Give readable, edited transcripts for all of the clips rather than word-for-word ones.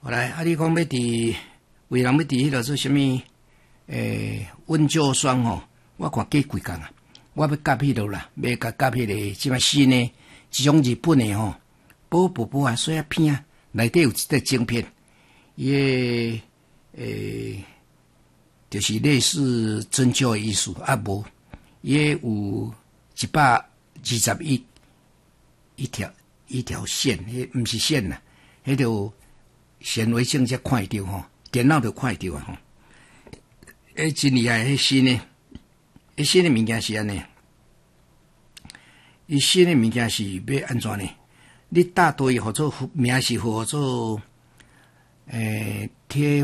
来，你讲要伫为人要伫迄个做啥物？温酒霜吼，我看过几工啊，我要夹迄落啦，要夹迄个即摆新诶，一种日本诶吼，补啊，水啊片啊，内底有一块晶片，伊就是类似针灸诶意思啊，无伊有121条线，迄毋是线啦，迄条显微镜才看得到吼，电脑就看得到啊吼。真厉害，迄新诶物件是安尼，伊新诶物件是要安怎呢？你大多或者名是或者铁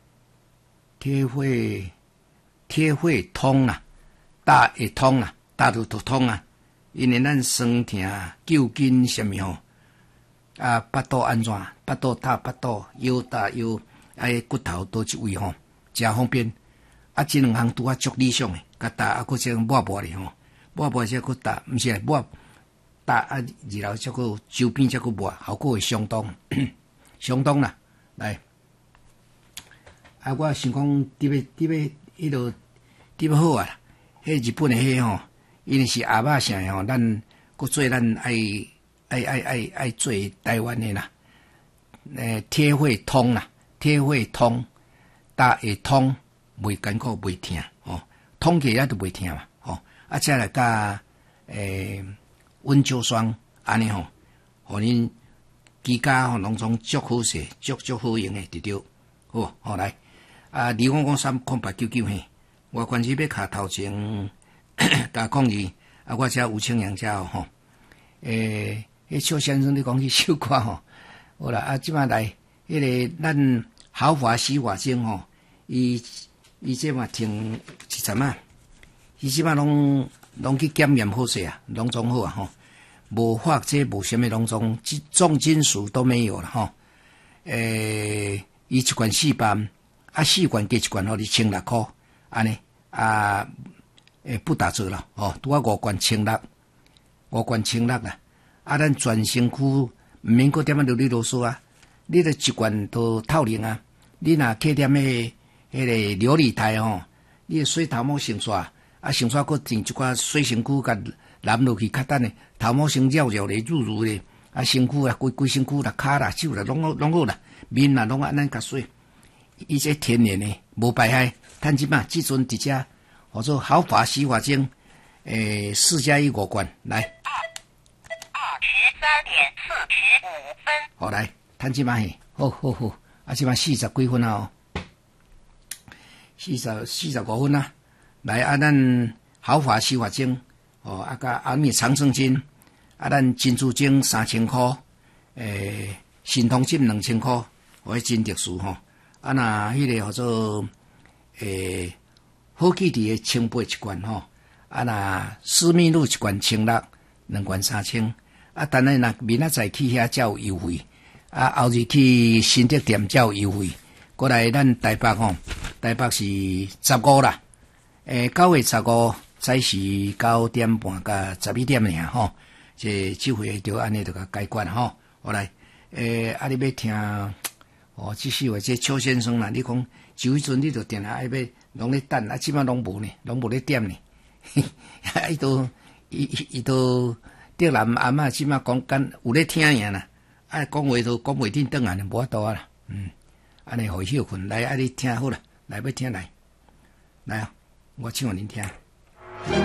血通啦，大会通啦，大就通啊。因为咱酸痛、揪筋什么吼，啊，巴肚安怎？巴肚打巴肚，腰打腰，骨头倒一位吼，真方便。啊，这两项拄啊足理想诶，甲打啊，佫这抹咧吼，抹这佫打，毋是抹打啊，然后这佫周边这佫抹，效果会相当相当啦。来，啊，我想讲迄落滴要好啊，迄日本诶迄吼，因为是阿嬷啥吼，咱佫做咱爱做台湾诶啦，铁血通啦，铁血通，大会通。袂艰苦，袂痛哦，通起来都袂痛嘛哦。啊，再来加温灸霜安尼吼，互恁居家吼拢总足好势，足好用诶，对着好。好来啊，25530899嘿，我关系要卡头前甲讲伊啊，我遮吴清阳遮吼，迄邱先生你讲迄首歌吼，好啦啊，即摆来迄个咱豪华洗发精吼，伊这嘛停一阵啊，伊即摆拢去检验好势啊，拢总好啊吼，无化这无啥物拢总重金属都没有了吼。伊一罐4包，啊4罐加一罐，互你1600块，安尼啊，不打折了哦，拄啊5罐1600啦，啊咱全身躯毋免搁点啊啰里啰嗦啊，你著一罐都透灵啊，你若去点迄个琉璃台吼，你水头毛先刷，啊先刷佫垫一寡水身躯，甲淋落去，较等咧，头毛先绕咧，入咧，啊身躯啊，规身躯啦，骹啦，手啦，拢好啦，面啦，拢安尼甲水，伊这天然诶，无败害，趁即嘛，即阵伫遮，或者豪华洗发精，4+1 5罐，来，23:45。好来，趁即嘛嘿，好，啊即嘛40几分啊哦。45分啊，来啊！咱豪华洗发精哦，啊甲阿米长生精，啊咱珍珠精3000块，神通精2000块，我真特殊吼。啊那迄个叫做好气体的清杯一罐吼，啊那私密露一罐1600，2罐3000，啊等下若明仔载去遐才有优惠，啊后日去新德店才有优惠。过来，咱台北吼，台北是15啦，9月15早时9点半到12点尔吼，这回就安尼就甲解决吼。好来，啊你要听哦，这首话这邱先生啦，你讲就迄阵你就定下要拢咧等，啊即摆拢无呢，拢无咧点呢，伊都德南阿嬷即摆讲干有咧听尔啦，啊讲话都讲袂定转啊，无法度啊啦，安尼互伊休困来，啊你听好啦，来要听来啊，我唱互恁听。